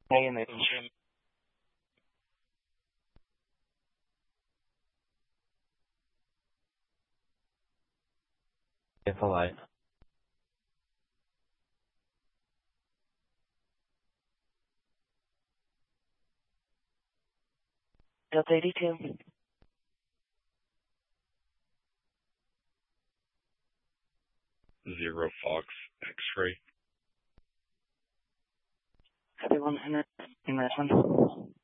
Hey, in the interim, if alive. Delta 82. Zero Fox X-ray. Copy 100 in Redmond.